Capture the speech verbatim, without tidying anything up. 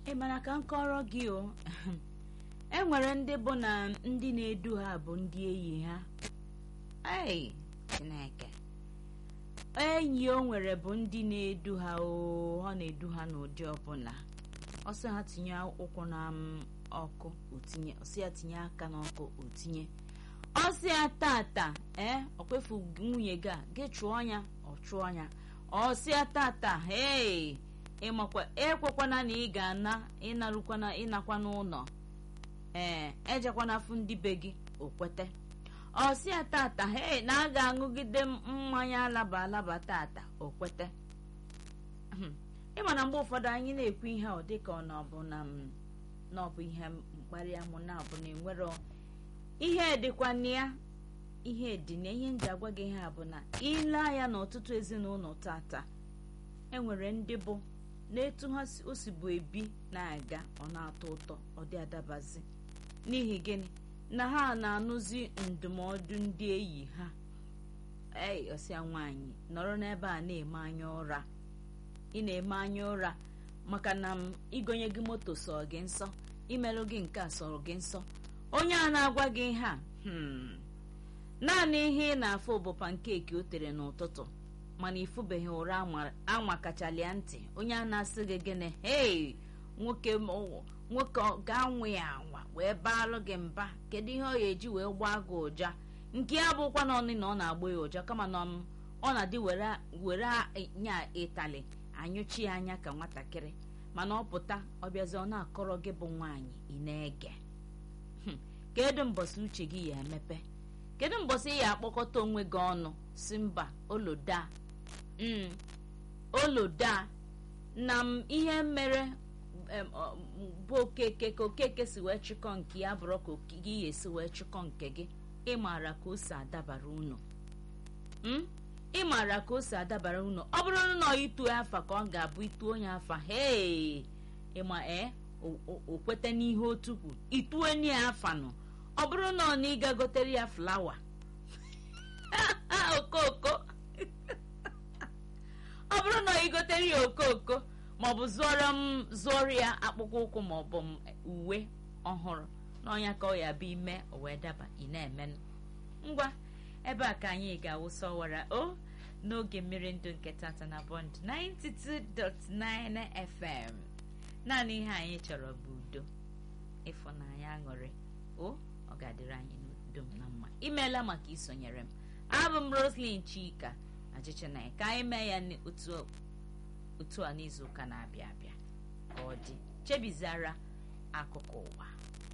ị mara ka m kọrọ gị o e nwere ndị bụ na ndị na-edu ha bụ ndị enyi ha. Ei Chineke, enyi o nwere bụ ndị na-edu ha o, ọ na-edu ha n'ụdị ọbụla. Ọsọ ha tinye ụkwụ na ọkụ otinye, ọsọ ya tinye aka n'ọkụ otinye, ọsọ ya tata ee ọkwefu nwunye gị a gị chụọ ya ọ chụọ ya, ọsọ ya tata hei ịmakwa ekwekwana na ị ga-ana ịnarụkwana ịnakwa n'ụlọ, ee ejekwana afụ ndị be gị okwete. Ọsị ya tata hei na a ga-aṅụgide mmanya alaba alaba tata okwete. Ịma na mgbe ụfọdụ anyị na-ekwu ihe ọ dịka ọ nọbụ na n'ọbụ ihe mkparị amụ na abụ na enwere ihe dịkwa na ya, ihe dị na ihe nji agwa gị ihe a bụ na ile anya n'ọtụtụ ezinụlọ tata enwere ndị bụ na-etu ha o si bụ ebi na-aga ọ na-atọ ụtọ, ọ dị adabazi. N'ihi gịnị? Na ha na-anụzi ndụmọdụ ndị enyi ha. Ei ọsịa nwaanyị nọrọ n'ebe a na-eme anya ụra, ị na-eme anya ụra maka na m igonye gị moto sọ gị nsọ, imelụ gị nke a sọrọ gị nsọ. Onye a na-agwa gị ha hmm naanị ihe ị na-afụ bụ pankeki o tere n'ụtụtụ, mana ifubeghị ụra anwakachalịa ntị. Onye a na-asị gị gịnị? Hei nwoke nwoke ga-anwụ ya anwa wee baalụ gị mba, kedu ihe ọ ga-eji wee gbaa gị ụja? Nke ya bụkwa na ọnị na ọ na-agba ya ụja, kama na ọ na-adị were nya ịtalị anyụchi ya anya ka nwatakịrị, mana ọ pụta ọ bịazi ọ na-akọrọ gị bụ nwaanyị ị na-ege. Kedu mbọsị uche gị ya emepe? Kedu mbọsị ị ya akpọkọta onwe gị ọnụ si mba oloda mm oloda na m ihe mere bụ okeke ka okeke si wee chịkọ nke ya bụrụ ka gị esi wee chịkọ nke gị. Ị maara ka o si adabara unu ị maara ka o si adabara unu. Ọ bụrụ na ọ ituo afa ka ọ ga-abụ ituo onye afa, hee ịma ee o kwete n'ihe otu kwu ituo ni afa nọ. Ọ bụrụ na ọ na ịga gotere ya flawa okoko ọ bụrụ na ị gotere ya okoko maọbụ zụọrọ m zụọrọ ya akpụkpọ ụkwụ maọbụ m uwe ọhụrụ n'ọnya ka ọ ya bụ ime o wee daba ị na-emenụ. Ngwa ebe a ka anyị ga-awụsa ọwara o n'oge mmiri ndụ nke tata na Bond ninety-two point nine F M. Naanị ihe anyị chọrọ bụ udo, ịfụnanya, aṅụrị. O ọ ga-adịrị anyị n'udo na mma. Imeela maka isonyere m. Abụ m Roslyn Chika ajịcha na ka anyị mee ya otu otu a n'izu ụka na-abịa abịa ka ọ dị chebizara akụkọ ụwa.